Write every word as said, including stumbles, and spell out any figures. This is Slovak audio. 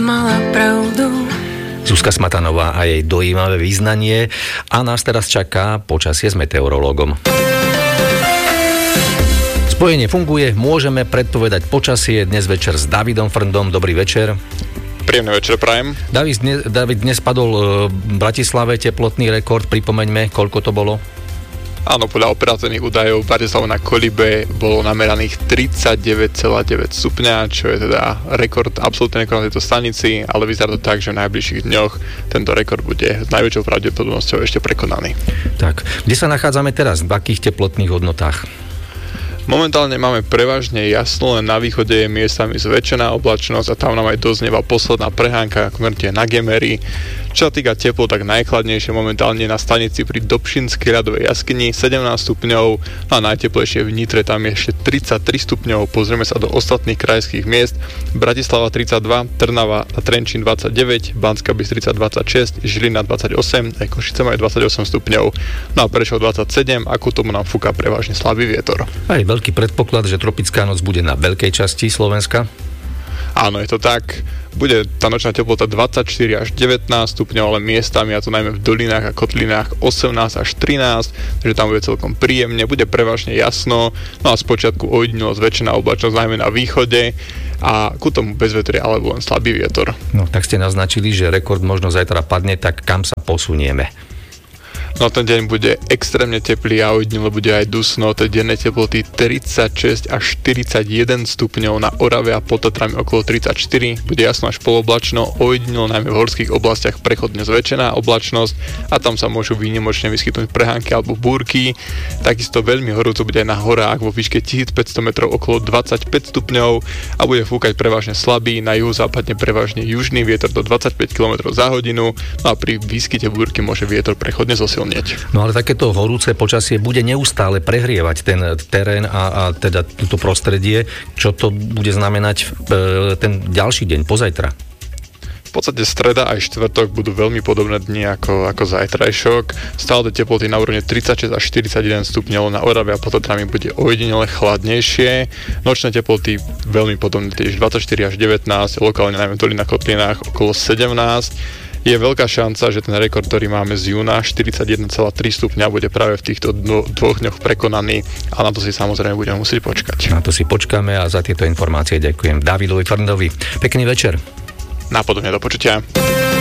Mala pravdu. Zuzka Smatanová a jej dojímavé význanie. A nás teraz čaká počasie s meteorológom. Spojenie funguje, môžeme predpovedať počasie dnes večer s Davidom Frndom. Dobrý večer. Príjemný večer, prajem. David, dnes, David, dnes padol v Bratislave teplotný rekord, pripomeňme, koľko to bolo? Áno, podľa operatívnych údajov v Bratislave na Kolibe bolo nameraných tridsaťdeväť celá deväť stupňa, čo je teda rekord, absolútny rekord na tejto stanici, ale vyzerá to tak, že v najbližších dňoch tento rekord bude s najväčšou pravdepodobnosťou ešte prekonaný. Tak, kde sa nachádzame teraz? V akých teplotných hodnotách? Momentálne máme prevažne jasno, len na východe je miestami zväčšená oblačnosť a tam nám aj doznieva posledná prehánka, konkrétne na Gemery. Čo sa týka teplo, tak najchladnejšie momentálne na stanici pri Dobšinskej ľadovej jaskyni sedemnásť stupňov, no a najteplejšie v Nitre tam je ešte tridsaťtri stupňov. Pozrieme sa do ostatných krajských miest. Bratislava tridsaťdva, Trnava a Trenčín dvadsaťdeväť, Banská Bystrica dvadsaťšesť, Žilina dvadsaťosem, aj Košice majú dvadsaťosem stupňov, no a Prešov dvadsaťsedem, a ku tomu nám fúka prevažne slabý vietor. Aj veľký predpoklad, že tropická noc bude na veľkej časti Slovenska. Áno, je to tak. Bude tá nočná teplota dvadsaťštyri až devätnásť stupňov, ale miestami, a to najmä v dolinách a kotlinách, osemnásť až trinásť, takže tam bude celkom príjemne, bude prevažne jasno, no a spočiatku ojedinelo zväčšená oblačnosť najmä na východe a ku tomu bezvetrie alebo len slabý vietor. No tak ste naznačili, že rekord možno zajtra padne, tak kam sa posunieme? No ten deň bude extrémne teplý a ojedinele bude aj dusno, tie denné teploty tridsaťšesť až štyridsaťjeden stupňov, na Orave a pod Tatrami okolo tridsaťštyri, bude jasno až poloblačno, ojedinele najmä v horských oblastiach prechodne zväčšená oblačnosť a tam sa môžu výnimočne vyskytnúť prehánky alebo búrky. Takisto veľmi horúco bude aj na horách vo výške tisícpäťsto metrov okolo dvadsaťpäť stupňov a bude fúkať prevažne slabý, na juhozápadne prevažne južný vietor do dvadsaťpäť kilometrov za hodinu, no a pri výskyte búrky môže vietor prechodne zosilniť. No ale takéto horúce počasie bude neustále prehrievať ten terén a, a teda toto prostredie. Čo to bude znamenať e, ten ďalší deň, pozajtra? V podstate streda aj štvrtok budú veľmi podobné dni ako, ako zajtrajšok. Stále tie teploty na úrovni tridsaťšesť až štyridsaťjeden stupňov, na Orave a pod Tatrami bude ojedinele chladnejšie. Nočné teploty veľmi podobné, tiež dvadsaťštyri až devätnásť, lokálne najmä v dolinách kotlinách okolo sedemnásť. Je veľká šanca, že ten rekord, ktorý máme z júna, štyridsaťjeden celá tri stupňa, bude práve v týchto dno, dvoch dňoch prekonaný a na to si samozrejme budeme musieť počkať. Na to si počkáme a za tieto informácie ďakujem Davidovi Frndovi. Pekný večer. Napodobne, do počutia.